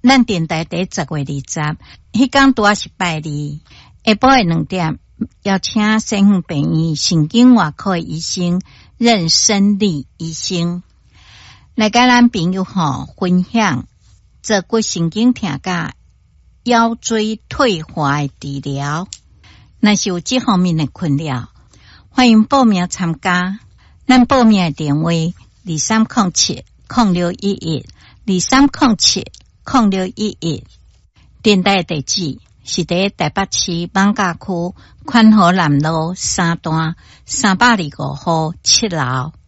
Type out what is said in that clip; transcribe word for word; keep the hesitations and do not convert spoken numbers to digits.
咱电台第十月二十，迄天拄啊是拜二，下晡的两点，邀请身份病院神经外科的医生任生利医生来甲咱朋友吼分享坐骨神经痛甲腰椎退化的治疗。若是有这方面的困扰，欢迎报名参加。咱报名的电话二三零七零六一一二三零七零六一一。电台地址是伫台北市艋舺区宽和南路三段三百二十五号七楼。